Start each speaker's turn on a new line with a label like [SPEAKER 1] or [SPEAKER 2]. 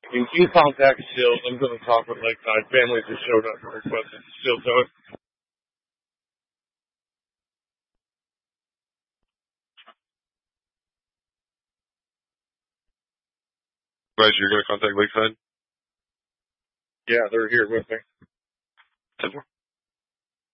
[SPEAKER 1] You contact Shield. I'm going to talk with Lakeside. Families have showed up and requested Shield to it.
[SPEAKER 2] Right, you're going to contact Lakeside?
[SPEAKER 1] Yeah, they're here with me.
[SPEAKER 2] 10-4.